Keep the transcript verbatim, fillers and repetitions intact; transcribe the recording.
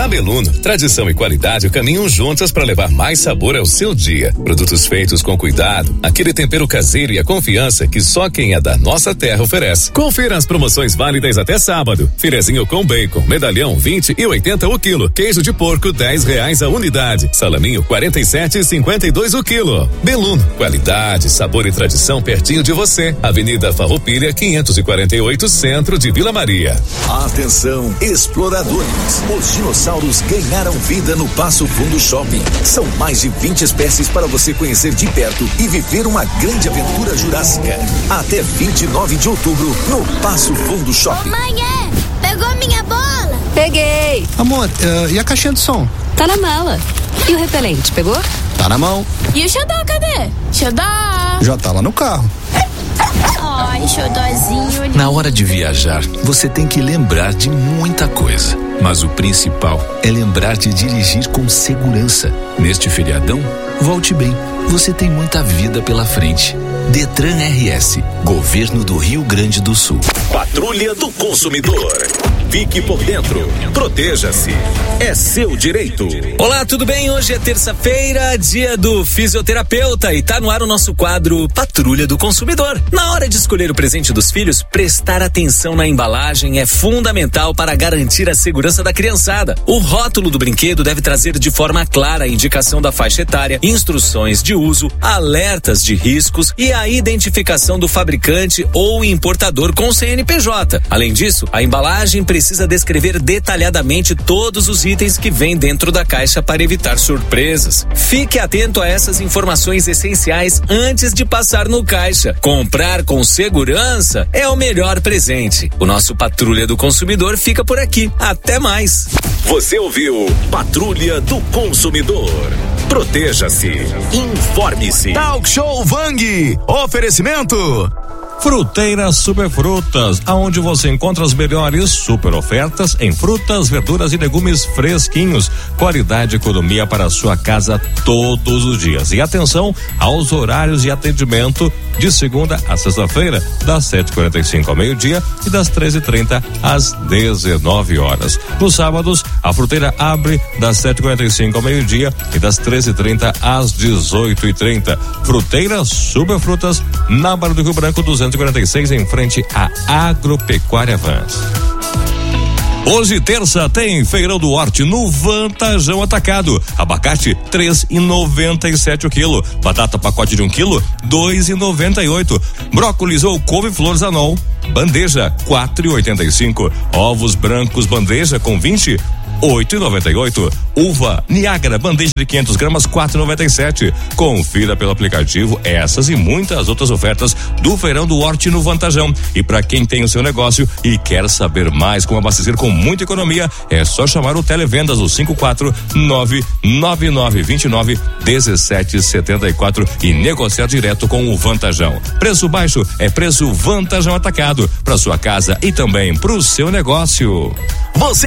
Na Beluno, tradição e qualidade caminham juntas para levar mais sabor ao seu dia. Produtos feitos com cuidado, aquele tempero caseiro e a confiança que só quem é da nossa terra oferece. Confira as promoções válidas até sábado. Filezinho com bacon, medalhão vinte e oitenta o quilo. Queijo de porco dez reais a unidade. Salaminho quarenta e sete e cinquenta e dois o quilo. Beluno, qualidade, sabor e tradição pertinho de você. Avenida Farroupilha quinhentos e quarenta e oito, centro de Vila Maria. Atenção, exploradores. Os dinossauros ganharam vida no Passo Fundo Shopping. São mais de vinte espécies para você conhecer de perto e viver uma grande aventura jurássica. Até vinte e nove de outubro no Passo Fundo Shopping. Ô, mãe, é? Pegou minha bola? Peguei. Amor, uh, e a caixinha de som? Tá na mala. E o repelente, pegou? Tá na mão. E o xodó, cadê? Xodó! Já tá lá no carro. Ai, xodózinho. Na hora de viajar, você tem que lembrar de muita coisa. Mas o principal é lembrar de dirigir com segurança. Neste feriadão, volte bem. Você tem muita vida pela frente. Detran R S, Governo do Rio Grande do Sul. Patrulha do Consumidor. Fique por dentro. Proteja-se. É seu direito. Olá, tudo bem? Hoje é terça-feira, dia do fisioterapeuta, e tá no ar o nosso quadro Patrulha do Consumidor. Na hora de escolher o presente dos filhos, prestar atenção na embalagem é fundamental para garantir a segurança da criançada. O rótulo do brinquedo deve trazer de forma clara a indicação da faixa etária, instruções de uso, alertas de riscos e a identificação do fabricante ou importador com C N P J. Além disso, a embalagem precisa descrever detalhadamente todos os itens que vêm dentro da caixa para evitar surpresas. Fique atento a essas informações essenciais antes de passar no caixa. Comprar com segurança é o melhor presente. O nosso Patrulha do Consumidor fica por aqui. Até mais. Você ouviu Patrulha do Consumidor. Proteja-se. Informe-se. Talk Show Vang. Oferecimento Fruteira Superfrutas, aonde você encontra as melhores super ofertas em frutas, verduras e legumes fresquinhos. Qualidade e economia para a sua casa todos os dias. E atenção aos horários de atendimento de segunda a sexta-feira, das sete e quarenta e cinco ao meio-dia e das treze e trinta às dezenove horas. Nos sábados, a fruteira abre das sete e quarenta e cinco ao meio-dia e das treze e trinta às dezoito e trinta. Fruteira Superfrutas, na Barra do Rio Branco duzentos e quarenta e seis, em frente à Agropecuária Vans. Hoje, terça, tem Feirão do Horti no Vantajão Atacado. Abacate, três e noventa e sete o quilo. Batata pacote de um quilo, dois e noventa e oito. Brócolis ou couve-flor Zanol, bandeja, quatro e oitenta e cinco. Ovos brancos bandeja com vinte, oito e noventa e oito. Uva Niágara bandeja de quinhentas gramas, quatro e noventa e sete. Confira pelo aplicativo essas e muitas outras ofertas do Feirão do Horti no Vantajão. E para quem tem o seu negócio e quer saber mais como abastecer com muita economia, é só chamar o Televendas no cinco quatro nove nove nove dois nove um sete sete quatro e negociar direto com o Vantajão. Preço baixo é preço Vantajão Atacado para sua casa e também para o seu negócio. Você